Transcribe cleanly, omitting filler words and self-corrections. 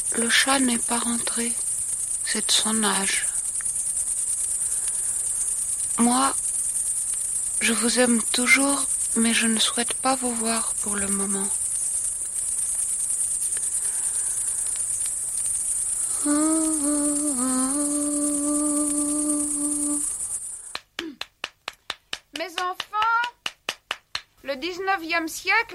Le chat n'est pas rentré. C'est de son âge. Moi, je vous aime toujours, mais je ne souhaite pas vous voir pour le moment. Mes enfants, le 19e siècle